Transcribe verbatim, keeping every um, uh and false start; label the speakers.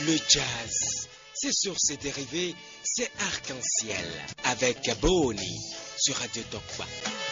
Speaker 1: Le jazz, c'est sur ses dérivés, c'est arc-en-ciel avec Boni sur Radio Tokwa.